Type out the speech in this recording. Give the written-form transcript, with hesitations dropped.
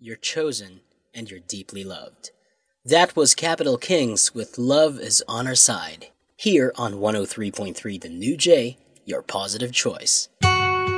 you're chosen, and you're deeply loved. That was Capital Kings with Love is on Our Side, here on 103.3 The New J, your positive choice.